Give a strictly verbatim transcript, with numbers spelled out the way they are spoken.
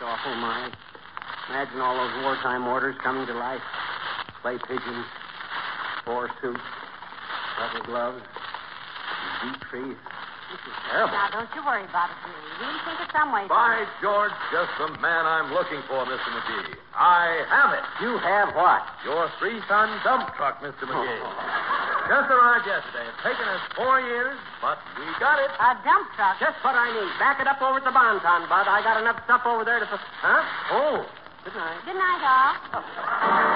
awful, Mike. Imagine all those wartime orders coming to life. Clay pigeons, four suits, rubber gloves, deep trees. This is terrible. Now, don't you worry about it, dearie. We'll think of some way. By George, just the man I'm looking for, Mister McGee. I have it. You have what? Your three-ton dump truck, Mister McGee. Just arrived yesterday. It's taken us four years, but we got it. A dump truck? Just what I need. Back it up over at the Bonton, Bud. I got enough stuff over there to... Huh? Oh, good night. Good night, all.